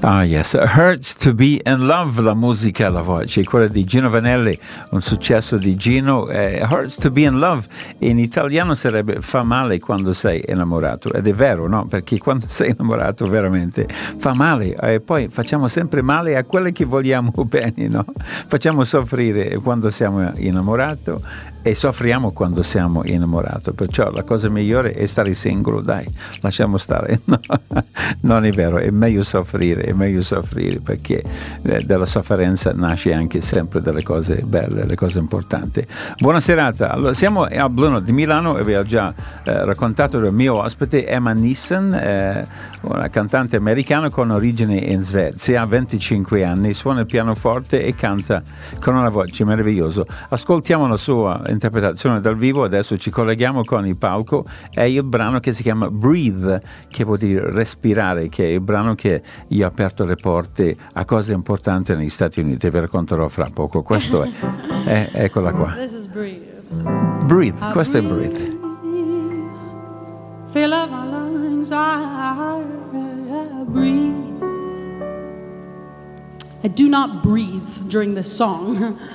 Ah yes, Hurts to be in love, la musica, la voce, quella di Gino Vanelli, un successo di Gino. Hurts to be in love in italiano sarebbe fa male quando sei innamorato, ed è vero, no? Perché quando sei innamorato veramente fa male, e poi facciamo sempre male a quelli che vogliamo bene, no? Facciamo soffrire quando siamo innamorati e soffriamo quando siamo innamorati, perciò la cosa migliore è stare singolo, dai, lasciamo stare. No, non è vero, è meglio soffrire perché dalla sofferenza nasce anche sempre delle cose belle, le cose importanti. Buona serata. Allora, siamo a Bruno di Milano e vi ho già raccontato del mio ospite Emma Nissen, una cantante americana con origine in Svezia, ha 25 anni, suona il pianoforte e canta con una voce meravigliosa. Ascoltiamo la sua interpretazione dal vivo, adesso ci colleghiamo con il palco, è il brano che si chiama Breathe, che vuol dire respirare, che è il brano che gli ha aperto le porte a cose importanti negli Stati Uniti. Vi racconterò fra poco. Questo è eccola qua. This is Breathe. Breathe, questo è Breathe. Fill up my lungs, I breathe. I do not breathe during this song.